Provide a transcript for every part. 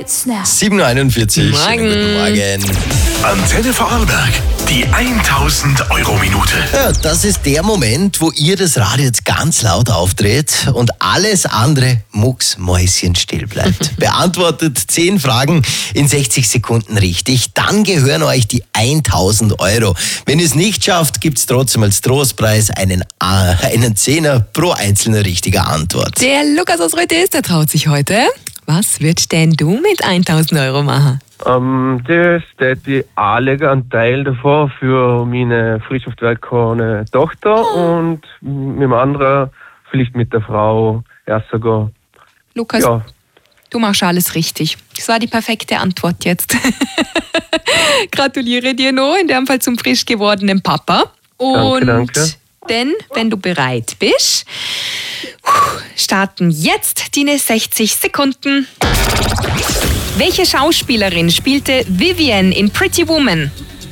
7.41 Uhr. Guten Morgen. Antenne Vorarlberg, die 1000-Euro-Minute. Ja, das ist der Moment, wo ihr das Radio jetzt ganz laut aufdreht und alles andere mucksmäuschenstill bleibt. Beantwortet 10 Fragen in 60 Sekunden richtig, dann gehören euch die 1000 Euro. Wenn ihr es nicht schafft, gibt es trotzdem als Trostpreis einen Zehner pro einzelne richtige Antwort. Der Lukas aus Röthes, der traut sich heute. Was würdest denn du mit 1000 Euro machen? Das hätte ich anlegen, einen Teil davon für meine frisch auf die Welt gekommene Tochter und mit dem anderen vielleicht mit der Frau erst sogar. Lukas, Ja. du machst alles richtig. Das war die perfekte Antwort jetzt. Gratuliere dir noch, in dem Fall zum frisch gewordenen Papa. Und Danke. denn, wenn du bereit bist, starten jetzt deine 60 Sekunden. Welche Schauspielerin spielte Vivian in Pretty Woman?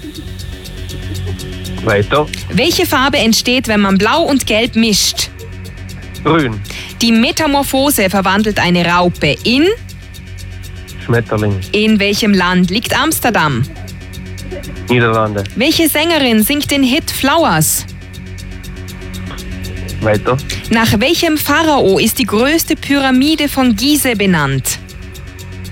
Weiter. Welche Farbe entsteht, wenn man Blau und Gelb mischt? Grün. Die Metamorphose verwandelt eine Raupe in? Schmetterling. In welchem Land liegt Amsterdam? Niederlande. Welche Sängerin singt den Hit Flowers? Weiter. Nach welchem Pharao ist die größte Pyramide von Gizeh benannt?